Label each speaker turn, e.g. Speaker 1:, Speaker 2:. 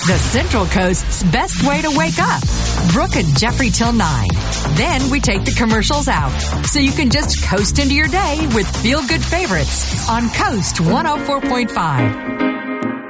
Speaker 1: the Central Coast's best way to wake up. Brooke and Jeffrey till 9. Then we take the commercials out, so you can just coast into your day with feel-good favorites on Coast 104.5.